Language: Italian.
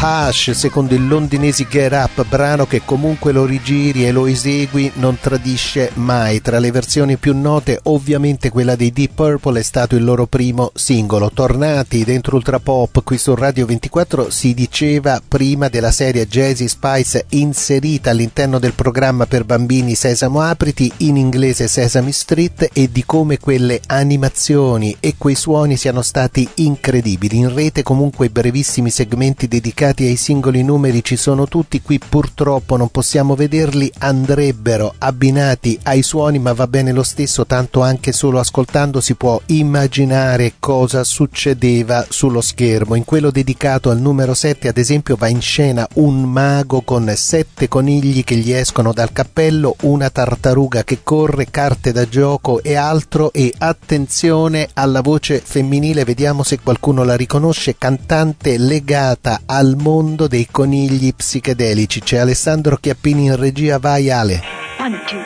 Hush, secondo il londinesi Get Up, brano che comunque lo rigiri e lo esegui non tradisce mai. Tra le versioni più note ovviamente quella dei Deep Purple è stato il loro primo singolo. Tornati dentro Ultra Pop qui su Radio 24, si diceva prima della serie Jazzy Spice inserita all'interno del programma per bambini Sesamo Apriti, in inglese Sesame Street, e di come quelle animazioni e quei suoni siano stati incredibili. In rete comunque i brevissimi segmenti dedicati ai singoli numeri ci sono tutti, qui purtroppo non possiamo vederli, andrebbero abbinati ai suoni, ma va bene lo stesso, tanto anche solo ascoltando si può immaginare cosa succedeva sullo schermo. In quello dedicato al numero 7 ad esempio va in scena un mago con 7 conigli che gli escono dal cappello, una tartaruga che corre, carte da gioco e altro, e attenzione alla voce femminile, vediamo se qualcuno la riconosce, cantante legata al mondo dei conigli psichedelici. C'è Alessandro Chiappini in regia, vai Ale. 1, 2,